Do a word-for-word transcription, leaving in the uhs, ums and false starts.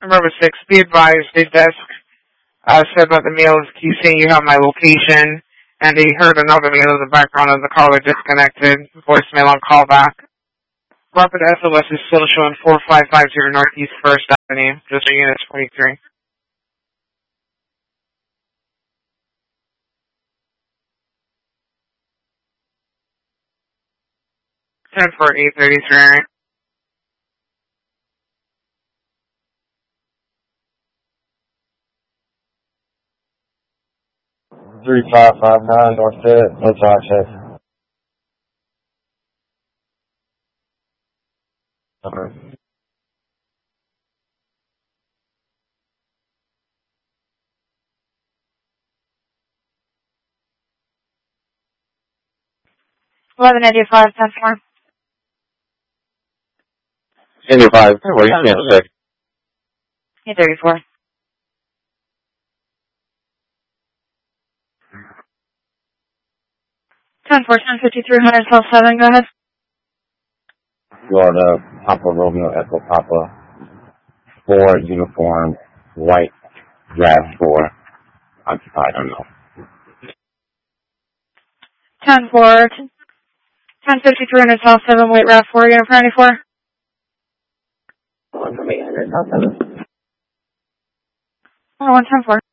Number six, be advised, the desk uh, said that the male is keep saying you have my location, and he heard another male in the background of the caller disconnected, voicemail on callback. Rapid S O S is still showing four five five zero Northeast First Avenue, just a unit twenty-three. ten four eight thirty-three. three five five nine North Fifth, no talk check. Okay. eleven eighty-five, ten four. eighty-five, what do you say? eight thirty-four. ten four, ten fifty-three hundred, twelve seven, go ahead. Florida, Papa Romeo, Echo Papa, four uniform, white, draft four, occupied, I don't know. ten four, ten fifty-three hundred, twelve seven, wait, RAV four, unit for ninety-four. one from eight hundred, twelve seven. one ten four.